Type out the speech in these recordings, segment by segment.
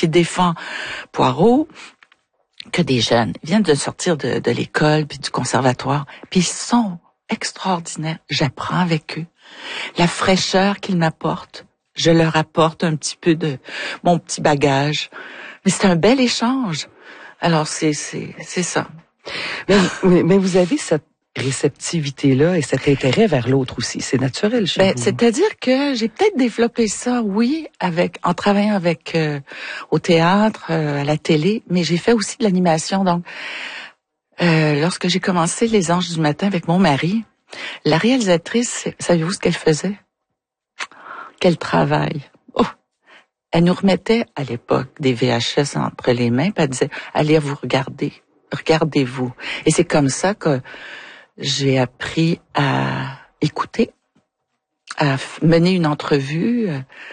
qui défend Poirot, que des jeunes. Ils viennent de sortir de l'école puis du conservatoire, puis ils sont extraordinaires. J'apprends avec eux. La fraîcheur qu'ils m'apportent, je leur apporte un petit peu de mon petit bagage. Mais c'est un bel échange. Alors, c'est ça. Mais vous avez cette réceptivité-là et cet intérêt vers l'autre aussi. C'est naturel chez vous. C'est-à-dire que j'ai peut-être développé ça, oui, en travaillant avec au théâtre, à la télé, mais j'ai fait aussi de l'animation. Donc, lorsque j'ai commencé Les Anges du matin avec mon mari, la réalisatrice, savez-vous ce qu'elle faisait? Quel travail! Oh! Elle nous remettait, à l'époque, des VHS entre les mains, puis elle disait, allez vous regarder, regardez-vous. Et c'est comme ça que j'ai appris à écouter, à mener une entrevue,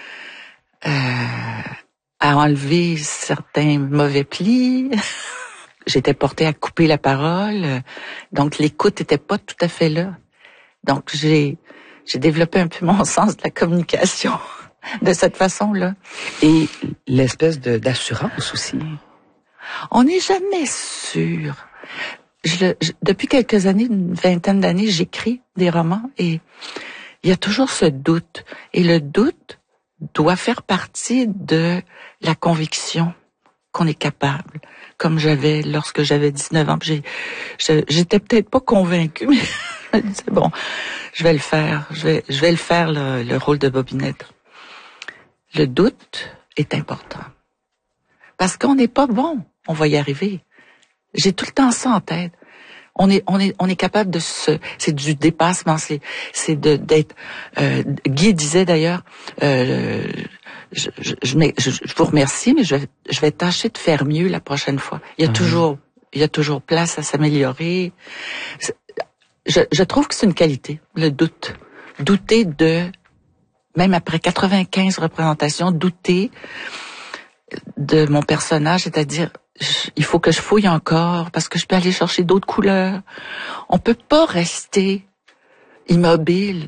à enlever certains mauvais plis. J'étais portée à couper la parole, donc l'écoute n'était pas tout à fait là. Donc j'ai développé un peu mon sens de la communication de cette façon-là. Et l'espèce d'assurance aussi. On n'est jamais sûr. Depuis quelques années, une vingtaine d'années, j'écris des romans et il y a toujours ce doute. Et le doute doit faire partie de la conviction qu'on est capable. Comme j'avais lorsque j'avais 19 ans. J'étais peut-être pas convaincue, mais je me disais, bon, je vais le faire. Je vais le faire, le rôle de Bobinette. Le doute est important. Parce qu'on n'est pas bon. On va y arriver. J'ai tout le temps ça en tête. On est capable de c'est du dépassement, c'est d'être, Guy disait d'ailleurs, je vous remercie, mais je vais tâcher de faire mieux la prochaine fois. Il y a toujours place à s'améliorer. Je trouve que c'est une qualité, le doute. Douter même après 95 représentations, douter de mon personnage, c'est-à-dire, il faut que je fouille encore parce que je peux aller chercher d'autres couleurs. On peut pas rester immobile.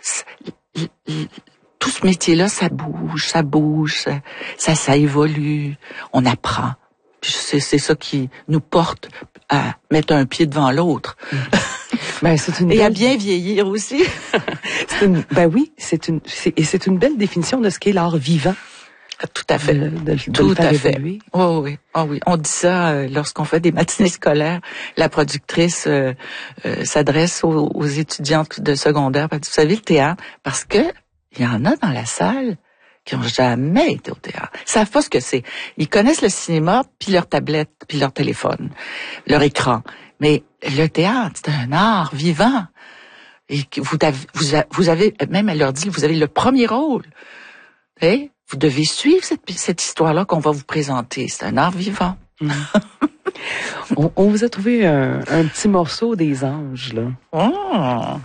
Tout ce métier-là, ça bouge, ça évolue. On apprend. Puis c'est ça qui nous porte à mettre un pied devant l'autre. Et à bien vieillir aussi. C'est une belle définition de ce qu'est l'art vivant. Tout à fait. Tout à fait. Oh oui. On dit ça lorsqu'on fait des matinées scolaires. La productrice s'adresse aux étudiantes de secondaire. Elle dit, vous savez, le théâtre, parce que il y en a dans la salle qui ont jamais été au théâtre. Ils savent pas ce que c'est. Ils connaissent le cinéma, puis leur tablette, puis leur téléphone, leur écran. Mais le théâtre, c'est un art vivant. Et vous avez, même elle leur dit, vous avez le premier rôle. Et vous devez suivre cette histoire-là qu'on va vous présenter. C'est un art vivant. On vous a trouvé un petit morceau des Anges, là. Oh.